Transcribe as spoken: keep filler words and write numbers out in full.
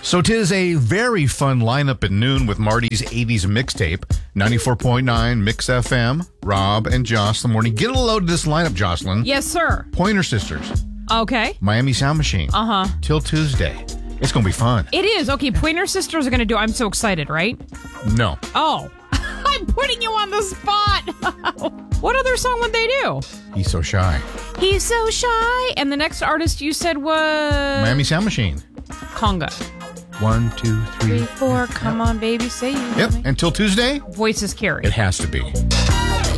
So 'tis a very fun lineup at noon with Marty's eighties mixtape, ninety-four point nine Mix F M, Rob and Joss in the morning. Get a load of this lineup, Jocelyn. Yes, sir. Pointer Sisters. Okay. Miami Sound Machine. Uh-huh. Till Tuesday. It's going to be fun. It is. Okay, Pointer Sisters are going to do I'm so excited, right? No. Oh. I'm putting you on the spot. What other song would they do? He's So Shy. He's So Shy. And the next artist you said was... Miami Sound Machine. Conga. One, two, three. Three, four. Come on, baby. Say you. Yep. Until Tuesday. Voices carry. It has to be.